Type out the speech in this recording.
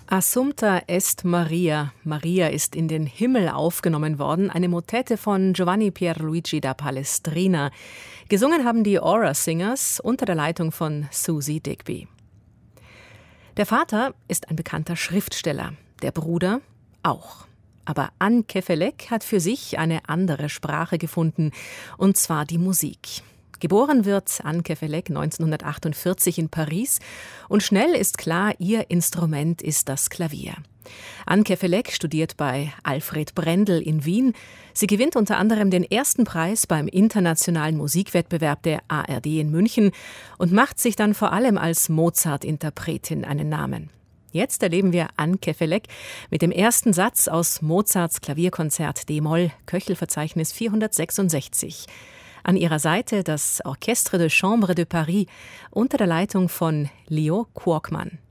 Assumpta est Maria. Maria ist in den Himmel aufgenommen worden, eine Motette von Giovanni Pierluigi da Palestrina. Gesungen haben die Aura Singers unter der Leitung von Susie Digby. Der Vater ist ein bekannter Schriftsteller, der Bruder auch. Aber Anne Kefelec hat für sich eine andere Sprache gefunden, und zwar die Musik. Geboren wird Anne Kefelec 1948 in Paris und schnell ist klar, ihr Instrument ist das Klavier. Anne Kefelec studiert bei Alfred Brendel in Wien. Sie gewinnt unter anderem den ersten Preis beim internationalen Musikwettbewerb der ARD in München und macht sich dann vor allem als Mozart-Interpretin einen Namen. Jetzt erleben wir Anne Kefelec mit dem ersten Satz aus Mozarts Klavierkonzert d-Moll, Köchelverzeichnis 466. An ihrer Seite das Orchestre de Chambre de Paris unter der Leitung von Leo Quorkman.